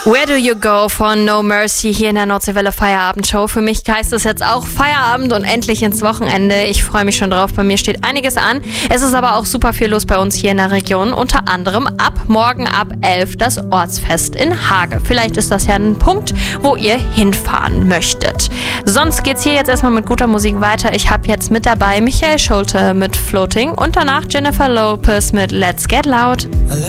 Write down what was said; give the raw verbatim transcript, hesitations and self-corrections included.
Where Do You Go von No Mercy hier in der Nordseewelle Feierabendshow. Für mich heißt es jetzt auch Feierabend und endlich ins Wochenende. Ich freue mich schon drauf. Bei mir steht einiges an. Es ist aber auch super viel los bei uns hier in der Region. Unter anderem ab morgen ab elf das Ortsfest in Hage. Vielleicht ist das ja ein Punkt, wo ihr hinfahren möchtet. Sonst geht's hier jetzt erstmal mit guter Musik weiter. Ich habe jetzt mit dabei Michael Schulte mit Floating und danach Jennifer Lopez mit Let's Get Loud.